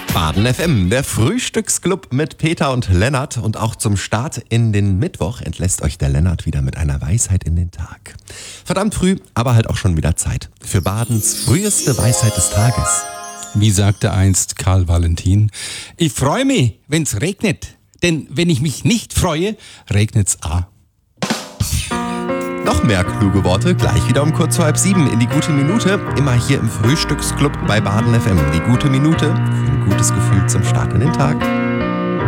Baden FM, der Frühstücksclub mit Peter und Lennart. Und auch zum Start in den Mittwoch entlässt euch der Lennart wieder mit einer Weisheit in den Tag. Verdammt früh, aber halt auch schon wieder Zeit für Badens früheste Weisheit des Tages. Wie sagte einst Karl Valentin, ich freue mich, wenn's regnet. Denn wenn ich mich nicht freue, regnet's auch. Noch mehr kluge Worte gleich wieder um kurz vor 6:30 in die gute Minute. Immer hier im Frühstücksclub bei Baden FM. Die gute Minute für ein gutes Gefühl zum Start in den Tag.